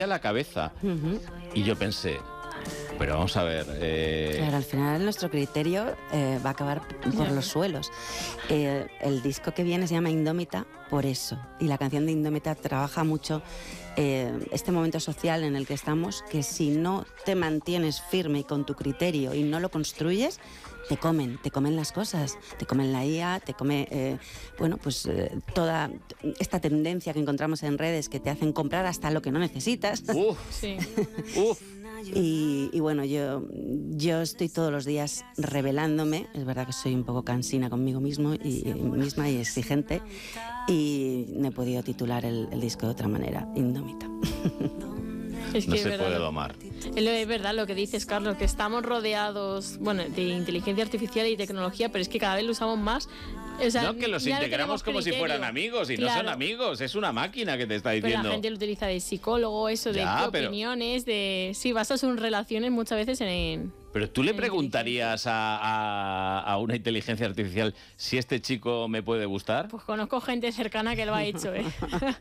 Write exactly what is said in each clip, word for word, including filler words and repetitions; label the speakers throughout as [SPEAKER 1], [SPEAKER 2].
[SPEAKER 1] a la cabeza.
[SPEAKER 2] Uh-huh.
[SPEAKER 1] Y yo pensé, pero vamos a ver... Eh...
[SPEAKER 2] Claro, al final nuestro criterio eh, va a acabar por los suelos. Eh, el disco que viene se llama Indómita por eso. Y la canción de Indómita trabaja mucho eh, este momento social en el que estamos, que si no te mantienes firme y con tu criterio y no lo construyes, te comen, te comen las cosas, te comen la I A, te come, eh, bueno, pues eh, toda esta tendencia que encontramos en redes que te hacen comprar hasta lo que no necesitas.
[SPEAKER 1] Uf,
[SPEAKER 3] Sí.
[SPEAKER 1] uf.
[SPEAKER 2] Y, y bueno, yo, yo estoy todos los días revelándome. Es verdad que soy un poco cansina conmigo mismo y, y misma y exigente. Y me he podido titular el, el disco de otra manera, Indómita.
[SPEAKER 3] Es
[SPEAKER 1] No
[SPEAKER 3] que
[SPEAKER 1] se
[SPEAKER 3] es verdad,
[SPEAKER 1] puede domar.
[SPEAKER 3] Es, lo, es verdad lo que dices, Carlos, que estamos rodeados, bueno, de inteligencia artificial y tecnología, pero es que cada vez lo usamos más. O sea,
[SPEAKER 1] No, que los
[SPEAKER 3] ya no
[SPEAKER 1] integramos
[SPEAKER 3] tenemos
[SPEAKER 1] como si
[SPEAKER 3] criterio.
[SPEAKER 1] fueran amigos y no
[SPEAKER 3] Claro.
[SPEAKER 1] son amigos, es una máquina que te está
[SPEAKER 3] Pero
[SPEAKER 1] diciendo.
[SPEAKER 3] la gente lo utiliza de psicólogo, eso, de
[SPEAKER 1] Ya,
[SPEAKER 3] qué
[SPEAKER 1] pero-
[SPEAKER 3] opiniones, de... Sí, basas sus relaciones muchas veces en...
[SPEAKER 1] Pero tú le
[SPEAKER 3] en
[SPEAKER 1] preguntarías a, a, a una inteligencia artificial si este chico me puede gustar.
[SPEAKER 3] Pues conozco gente cercana que lo ha hecho, ¿eh?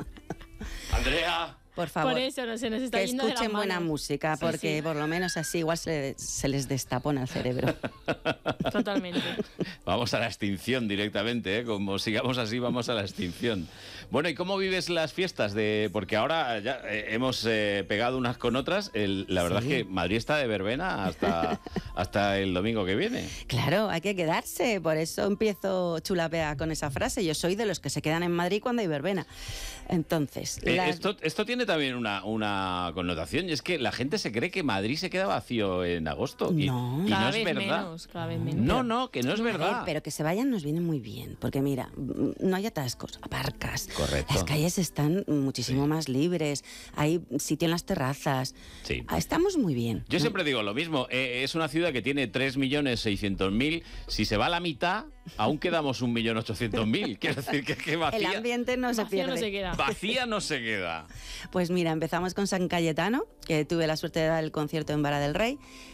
[SPEAKER 1] Andrea.
[SPEAKER 2] Por favor,
[SPEAKER 3] Por eso no se nos está
[SPEAKER 2] que
[SPEAKER 3] yendo de las
[SPEAKER 2] escuchen buena
[SPEAKER 3] manos.
[SPEAKER 2] música,
[SPEAKER 3] Sí,
[SPEAKER 2] porque
[SPEAKER 3] sí.
[SPEAKER 2] por lo menos así igual se, se les destapona el cerebro.
[SPEAKER 3] Totalmente.
[SPEAKER 1] Vamos a la extinción directamente, ¿eh? Como sigamos así, vamos a la extinción. Bueno, ¿y cómo vives las fiestas? De Porque ahora ya eh, hemos eh, pegado unas con otras. El- la verdad
[SPEAKER 2] Sí.
[SPEAKER 1] es que Madrid está de verbena hasta, hasta el domingo que viene.
[SPEAKER 2] Claro, hay que quedarse, por eso empiezo chulapea con esa frase. Yo soy de los que se quedan en Madrid cuando hay verbena. Entonces,
[SPEAKER 1] Eh,
[SPEAKER 2] las-
[SPEAKER 1] esto, esto tiene también una, una connotación, y es que la gente se cree que Madrid se queda vacío en agosto. Y,
[SPEAKER 2] No.
[SPEAKER 1] y
[SPEAKER 3] Cada
[SPEAKER 1] no es
[SPEAKER 3] vez
[SPEAKER 1] verdad.
[SPEAKER 3] menos, cada vez menos.
[SPEAKER 1] No, no, que no es
[SPEAKER 2] A ver,
[SPEAKER 1] verdad.
[SPEAKER 2] pero que se vayan nos viene muy bien, porque mira, mm, no hay atascos, aparcas.
[SPEAKER 1] Correcto.
[SPEAKER 2] Las calles están muchísimo
[SPEAKER 1] Sí.
[SPEAKER 2] más libres, hay sitio en las terrazas.
[SPEAKER 1] Sí.
[SPEAKER 2] Ah, estamos muy bien.
[SPEAKER 1] Yo
[SPEAKER 2] ¿no?
[SPEAKER 1] siempre digo lo mismo, eh, es una ciudad que tiene tres millones seiscientos mil, si se va a la mitad, aún quedamos un millón ochocientos mil. Quiero decir que, que
[SPEAKER 2] El
[SPEAKER 1] vacía,
[SPEAKER 2] ambiente no se
[SPEAKER 3] Vacío
[SPEAKER 2] pierde.
[SPEAKER 3] no se queda.
[SPEAKER 1] vacía no se queda.
[SPEAKER 2] Pues mira, empezamos con San Cayetano, que tuve la suerte de dar el concierto en Vara del Rey,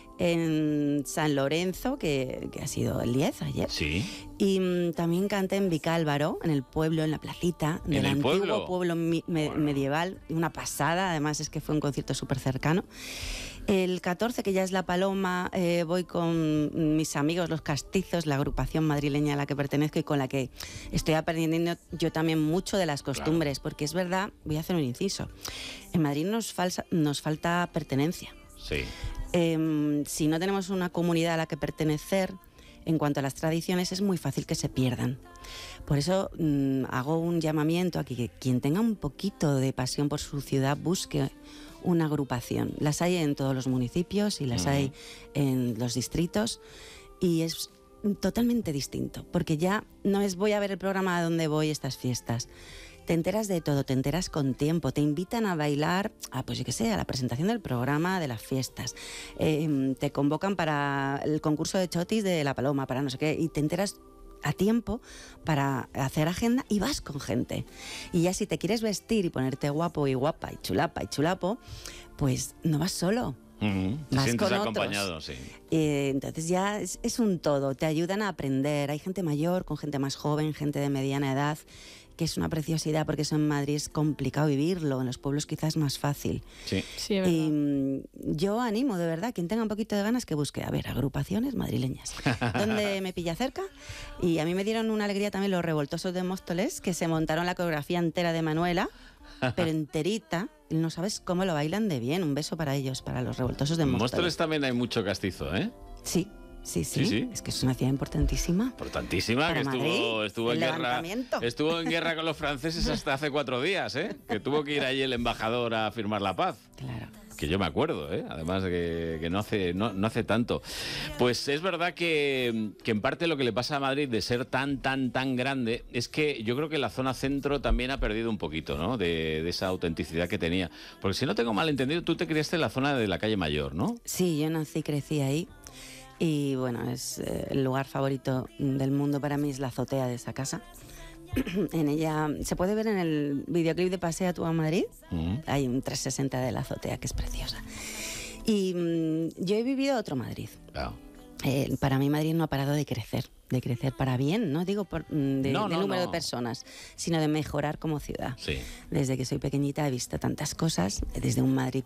[SPEAKER 2] en San Lorenzo, que, que ha sido el diez ayer.
[SPEAKER 1] Sí.
[SPEAKER 2] Y mm, también canté en Vicálvaro, en el pueblo, en la placita,
[SPEAKER 1] ¿En
[SPEAKER 2] del
[SPEAKER 1] el
[SPEAKER 2] antiguo
[SPEAKER 1] pueblo?
[SPEAKER 2] pueblo mi- me-
[SPEAKER 1] Bueno.
[SPEAKER 2] medieval. Una pasada, además es que fue un concierto súper cercano. El catorce, que ya es La Paloma, eh, voy con mis amigos Los Castizos, la agrupación madrileña a la que pertenezco y con la que estoy aprendiendo yo también mucho de las costumbres, porque es verdad, voy a hacer un inciso, en Madrid nos, falsa- nos falta pertenencia.
[SPEAKER 1] Sí.
[SPEAKER 2] Eh, si no tenemos una comunidad a la que pertenecer, en cuanto a las tradiciones, es muy fácil que se pierdan. Por eso mm, hago un llamamiento a que quien tenga un poquito de pasión por su ciudad busque una agrupación. Las hay en todos los municipios y las
[SPEAKER 1] Ujú.
[SPEAKER 2] hay en los distritos y es totalmente distinto, porque ya no es voy a ver el programa a donde voy estas fiestas. Te enteras de todo, te enteras con tiempo, te invitan a bailar, a, pues yo qué sé, a la presentación del programa de las fiestas, eh, te convocan para el concurso de chotis de La Paloma, para no sé qué, y te enteras a tiempo para hacer agenda y vas con gente. Y ya si te quieres vestir y ponerte guapo y guapa y chulapa y chulapo, pues no vas solo.
[SPEAKER 1] Ujú. Te
[SPEAKER 2] Vas
[SPEAKER 1] sientes
[SPEAKER 2] con
[SPEAKER 1] acompañado,
[SPEAKER 2] otros.
[SPEAKER 1] sí.
[SPEAKER 2] Eh, entonces ya es, es un todo, te ayudan a aprender. Hay gente mayor, con gente más joven, gente de mediana edad, que es una preciosidad porque eso en Madrid es complicado vivirlo, en los pueblos quizás es más fácil.
[SPEAKER 1] Sí.
[SPEAKER 3] Sí, es verdad.
[SPEAKER 2] Y mm, yo animo, de verdad, quien tenga un poquito de ganas que busque, a ver, agrupaciones madrileñas. ¿Dónde me pilla cerca? Y a mí me dieron una alegría también los Revoltosos de Móstoles, que se montaron la coreografía entera de Manuela, pero enterita. Y no sabes cómo lo bailan de bien. Un beso para ellos, para los Revoltosos de
[SPEAKER 1] En
[SPEAKER 2] Móstoles.
[SPEAKER 1] Móstoles también hay mucho castizo, ¿eh?
[SPEAKER 2] Sí, sí, sí,
[SPEAKER 1] Sí, sí.
[SPEAKER 2] Es que es una ciudad importantísima.
[SPEAKER 1] Importantísima,
[SPEAKER 2] Para
[SPEAKER 1] que estuvo,
[SPEAKER 2] Madrid,
[SPEAKER 1] estuvo en
[SPEAKER 2] el
[SPEAKER 1] guerra.
[SPEAKER 2] levantamiento.
[SPEAKER 1] Estuvo en guerra con los franceses hasta hace cuatro días, ¿eh? Que tuvo que ir allí el embajador a firmar la paz.
[SPEAKER 2] Claro.
[SPEAKER 1] Que yo me acuerdo, ¿eh? Además de que, que no, hace, no, no hace tanto. Pues es verdad que, que en parte lo que le pasa a Madrid de ser tan, tan, tan grande es que yo creo que la zona centro también ha perdido un poquito, ¿no? De, de esa autenticidad que tenía. Porque si no tengo mal entendido, tú te criaste en la zona de la calle Mayor, ¿no?
[SPEAKER 2] Sí, yo nací y crecí ahí. Y bueno, es eh, el lugar favorito del mundo para mí, es la azotea de esa casa. En ella se puede ver en el videoclip de Pasea tú a Madrid.
[SPEAKER 1] Mm.
[SPEAKER 2] Hay un trescientos sesenta de la azotea que es preciosa. Y mm, yo he vivido otro Madrid.
[SPEAKER 1] Claro.
[SPEAKER 2] Eh, para mí Madrid no ha parado de crecer, de crecer para bien, no digo por, de,
[SPEAKER 1] No,
[SPEAKER 2] de
[SPEAKER 1] no,
[SPEAKER 2] número
[SPEAKER 1] no.
[SPEAKER 2] de personas, sino de mejorar como ciudad.
[SPEAKER 1] Sí.
[SPEAKER 2] Desde que soy pequeñita he visto tantas cosas, desde un Madrid